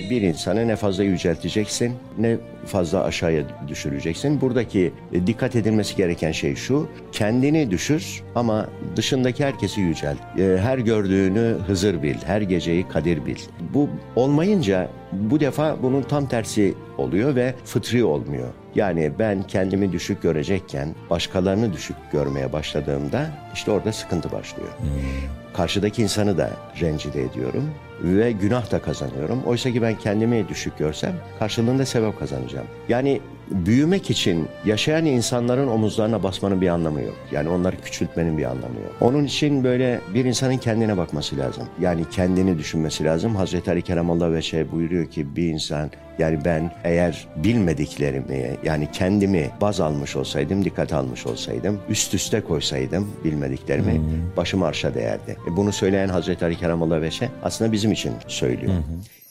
bir insanı ne fazla yücelteceksin ne fazla aşağıya düşüreceksin. Buradaki dikkat edilmesi gereken şey şu: kendini düşür ama dışındaki herkesi yücelt. Her gördüğünü Hızır bil, her geceyi Kadir bil. Bu olmayınca bu defa bunun tam tersi oluyor ve fıtri olmuyor. Yani ben kendimi düşük görecekken başkalarını düşük görmeye başladığımda işte orada sıkıntı başlıyor. Karşıdaki insanı da rencide ediyorum ve günah da kazanıyorum. Oysa ki ben kendimi düşük görsem karşılığında sevap kazanacağım. Yani büyümek için yaşayan insanların omuzlarına basmanın bir anlamı yok. Yani onları küçültmenin bir anlamı yok. Onun için böyle bir insanın kendine bakması lazım. Yani kendini düşünmesi lazım. Hazreti Ali Keramallahu Veçhe buyuruyor ki bir insan, yani ben eğer bilmediklerimi, yani kendimi baz almış olsaydım, dikkat almış olsaydım, üst üste koysaydım bilmediklerimi, başım arşa değerdi. Bunu söyleyen Hazreti Ali Keramallahu Veçhe aslında bizim için söylüyor.